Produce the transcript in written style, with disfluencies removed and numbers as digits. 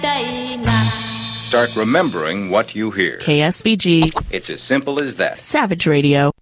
Start remembering what you hear. KSVG. It's as simple as that. Savage Radio.